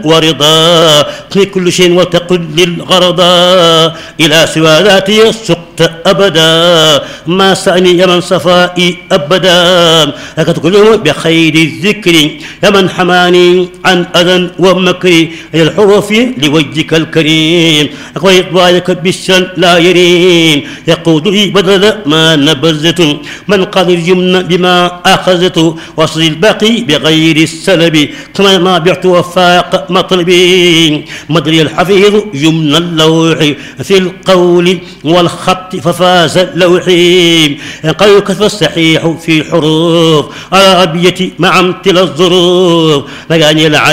ورضا في كل شيء وتقل للغرضا إلى سوى ذاتي سقت أبدا ما سأني يا من صفائي أبدا لك تقول بخير الذكر يا من حماني عن أذى ومكر إلى الحروف لوجهك الكريم وإطباعك بالشن لا يرين يقود لي بدل ما نبذت من قال اليمن بما أخذت وصل الباقي بغير السلب كما ما بعت وفاق مطلبي مدري الحفيظ يمن اللوح في القول والخط ففاز اللوحي قال كث الصحيح في الحروف العربية مع امتلا الظروف مجاني العدل